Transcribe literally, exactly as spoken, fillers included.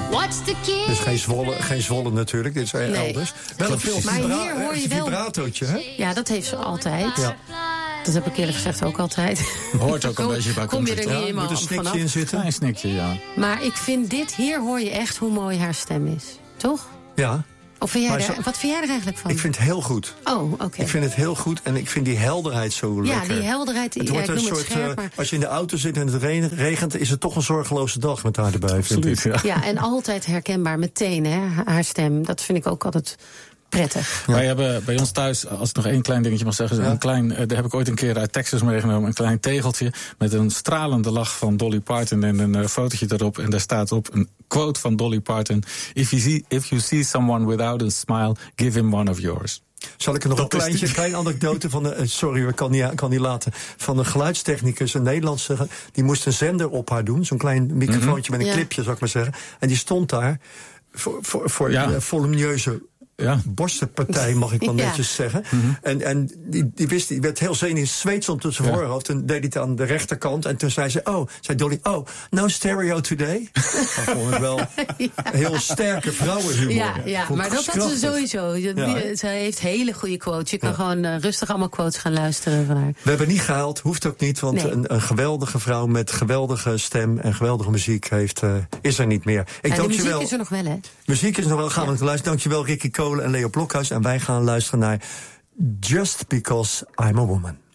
What's the kid? Dus geen Zwolle, geen Zwolle natuurlijk, dit is nee. elders. Wel een veel maar vibra- hier hoor je wel... vibratootje, hè? Ja, dat heeft ze altijd. Ja. Dat heb ik eerlijk gezegd ook altijd. Hoort ook een beetje bij. Kom je er niet Ja, helemaal moet een snikje vanaf. in zitten. Een snikje, ja. Maar ik vind dit, hier hoor je echt hoe mooi haar stem is. Toch? Ja. Of vind jij Maar er, zo- wat vind jij er eigenlijk van? Ik vind het heel goed. Oh, oké. Okay. Ik vind het heel goed en ik vind die helderheid zo Ja, lekker. die helderheid, Het ja, wordt ik een noem soort, het scherp, uh, maar... als je in de auto zit en het regen- regent, is het toch een zorgeloze dag met haar erbij. Absoluut, vind ik. ja. Ja, en altijd herkenbaar, meteen, hè, haar stem. Dat vind ik ook altijd prettig. Ja. Wij hebben bij ons thuis, als ik nog één klein dingetje mag zeggen... Ja. Een klein, uh, daar heb ik ooit een keer uit Texas meegenomen... een klein tegeltje met een stralende lach van Dolly Parton... en een uh, fotootje erop. En daar staat op een quote van Dolly Parton... If you see, if you see someone without a smile, give him one of yours. Zal ik er nog Dat een is kleintje, die- kleine anekdote van de... Uh, sorry, ik kan niet, kan niet laten. Van een geluidstechnicus, een Nederlandse... die moest een zender op haar doen. Zo'n klein microfoontje met een Ja. clipje, zou ik maar zeggen. En die stond daar voor, voor, voor Ja. uh, volumineuze... Ja. borstenpartij, mag ik wel Ja. netjes zeggen. Mm-hmm. En, en die, die wist, die werd heel zenuwig, zweet stond tussen zijn Ja. voorhoofd. Toen deed hij het aan de rechterkant. En toen zei ze, oh, zei Dolly, oh, no stereo today. Dat vond ik wel Ja. heel sterke vrouwenhumor. Ja, ja. Vond ik maar dat had ze krachtig. sowieso. Je- Ja, hè? Ze heeft hele goede quotes. Je kan Ja. gewoon uh, rustig allemaal quotes gaan luisteren van haar. We hebben niet gehaald, hoeft ook niet, want Nee. een, een geweldige vrouw met geweldige stem en geweldige muziek heeft, uh, is er niet meer. Ik Ja, de dank je muziek wel. is er nog wel, hè? Muziek is nog wel, gaan we Ja. ja. luisteren. Dankjewel Ricky Kolen en Leo Blokhuis. En wij gaan luisteren naar Just Because I'm a Woman.